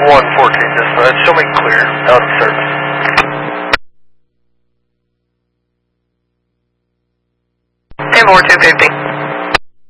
114, dispatch. Show me clear. Out of service. Ten more 250.